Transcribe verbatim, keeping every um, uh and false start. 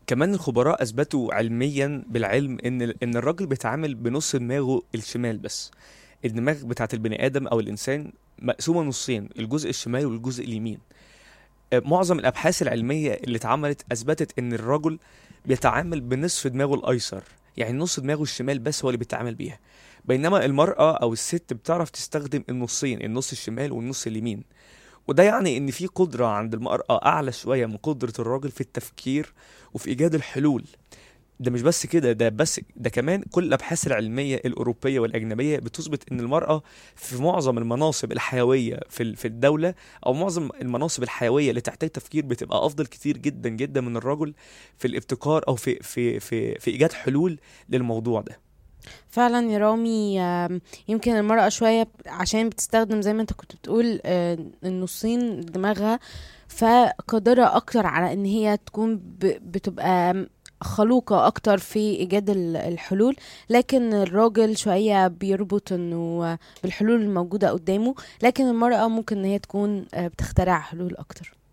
كمان الخبراء اثبتوا علميا بالعلم ان ان الراجل بيتعامل بنص دماغه الشمال بس. الدماغ بتاعت البني ادم او الانسان مقسومه نصين، الجزء الشمالي والجزء اليمين. آه، معظم الابحاث العلميه اللي اتعملت اثبتت ان الرجل بيتعامل بنصف دماغه الايسر، يعني نص دماغه الشمال بس هو اللي بيتعامل بيها. بينما المرأة أو الست بتعرف تستخدم النصين، النص الشمال والنص اليمين. وده يعني ان في قدرة عند المرأة اعلى شوية من قدرة الراجل في التفكير وفي ايجاد الحلول. ده مش بس كده، ده بس ده كمان كل الابحاث العلمية الاوروبية والاجنبية بتثبت ان المرأة في معظم المناصب الحيوية في ال- في الدولة، او معظم المناصب الحيوية اللي تحتاج تفكير بتبقى افضل كتير جدا جدا من الرجل في الابتكار او في في في في ايجاد حلول للموضوع ده. فعلا يا رامي، آم، يمكن المرأة شوية ب- عشان بتستخدم زي ما انت كنت بتقول آه، النصين دماغها، فقادرة اكتر على ان هي تكون ب- بتبقى خلوقة اكتر في ايجاد ال- الحلول. لكن الراجل شوية بيربط انه بالحلول الموجودة قدامه، لكن المرأة ممكن ان هي تكون آه، بتخترع حلول اكتر.